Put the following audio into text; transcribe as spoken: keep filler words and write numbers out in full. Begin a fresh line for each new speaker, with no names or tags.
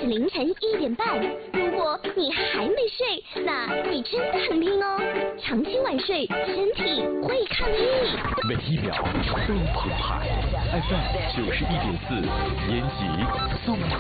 是凌晨一点半。如果你还没睡，那你真的很拼哦。长期晚睡，身体会抗议。
每一秒都澎湃。F M 九十一点四，延吉送